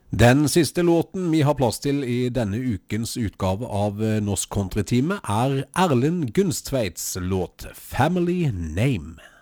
Den siste låten vi har plass til i denne ukens utgave av Norsk Countrytime er Erlend Gunstveits låt Family Name.